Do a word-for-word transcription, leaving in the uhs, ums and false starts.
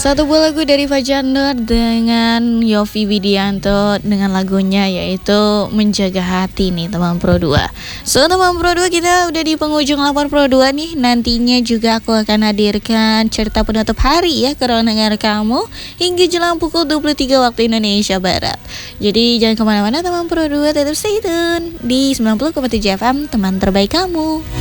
Satu buah lagu dari Fajar dengan Yovie Widianto dengan lagunya yaitu Menjaga Hati nih teman Pro dua. So teman Pro dua, kita udah di penghujung lapor Pro dua nih. Nantinya juga aku akan hadirkan cerita penutup hari ya ke ruang dengar kamu hingga jelang pukul dua puluh tiga waktu Indonesia Barat. Jadi jangan kemana-mana teman Pro dua, tetap stay tune di sembilan puluh koma tujuh F M, teman terbaik kamu.